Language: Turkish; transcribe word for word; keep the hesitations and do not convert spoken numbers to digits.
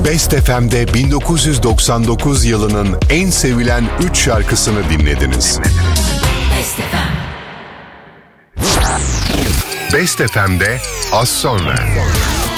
Best F M'de bin dokuz yüz doksan dokuz yılının en sevilen üç şarkısını dinlediniz. Best F M. Best F M'de az sonra.